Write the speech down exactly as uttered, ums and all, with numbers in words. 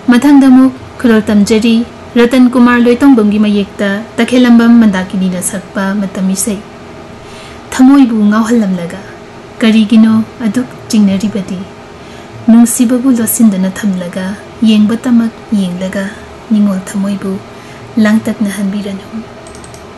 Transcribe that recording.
ꯃꯊꯪꯗꯃꯨꯛ ꯈꯨꯗꯣꯜ ꯇꯝꯖꯔꯤ ꯔꯇꯟ ꯀꯨꯃꯥꯔ ꯂꯣꯏꯇꯣꯡꯕꯝꯒꯤ ꯃꯌꯦꯛꯇ ꯇꯈꯦꯜꯂꯝꯕꯝ ꯃꯟꯗꯥꯀꯤꯅꯤꯅ ꯁꯛꯄ ꯃꯇꯝ ꯏꯁꯩ ꯊꯃꯣꯏꯕꯨ ꯉꯥꯎꯍꯜꯂꯝꯂꯒ ꯀꯔꯤꯒꯤꯅꯣ ꯑꯗꯨꯛ ꯆꯤꯡꯅꯔꯤꯕꯗꯤ ꯅꯨꯡꯁꯤꯕꯕꯨ ꯂꯣꯠꯁꯤꯟꯗꯨꯅ ꯊꯝꯂꯒ ꯌꯦꯡꯕꯇꯃꯛ ꯌꯦꯡꯂꯒ ꯅꯤꯡꯉꯣꯜ ꯊꯃꯣꯏꯕꯨ ꯂꯥꯡꯇꯛꯅꯍꯟꯕꯤꯔꯅꯨ